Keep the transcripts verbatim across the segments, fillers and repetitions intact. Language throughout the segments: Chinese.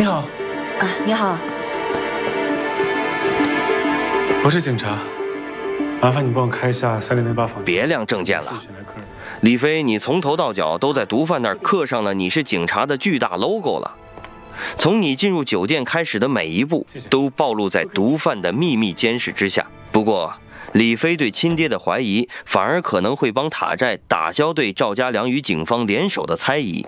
你好。 啊，你好。 我是警察，麻烦你帮我开一下三零零八房。 别亮证件了，李飞，你从头到脚都在毒贩那儿刻上了你是警察的巨大 logo 了。从你进入酒店开始的每一步，都暴露在毒贩的秘密监视之下。不过，李飞对亲爹的怀疑，反而可能会帮塔寨打消对赵家良与警方联手的猜疑。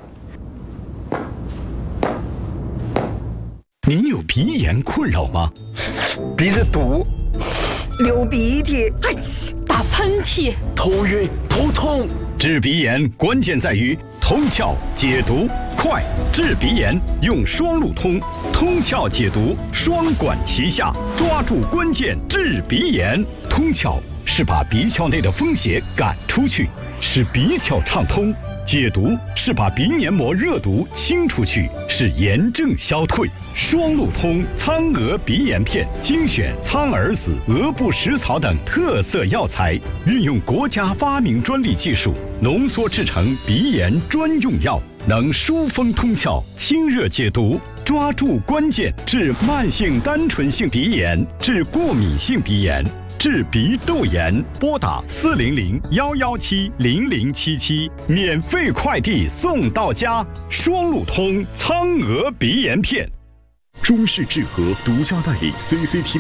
你有鼻炎困扰吗？ 鼻子堵，流鼻涕， 哎，打喷嚏， 头晕头痛。 治鼻炎关键在于通窍解毒快，治鼻炎用双路通，通窍解毒双管齐下，抓住关键治鼻炎。通窍是把鼻窍内的风邪赶出去，使鼻窍畅通；解毒是把鼻黏膜热毒清出去，使炎症消退。双路通苍蛾鼻炎片精选苍耳子、鹅不食草等特色药材，运用国家发明专利技术浓缩制成鼻炎专用药，能疏风通窍、清热解毒，抓住关键治慢性单纯性鼻炎、治过敏性鼻炎、治鼻窦炎。拨打四零零幺幺七零零七七，免费快递送到家。双路通苍蛾鼻炎片。 中式智和独家代理 C C T V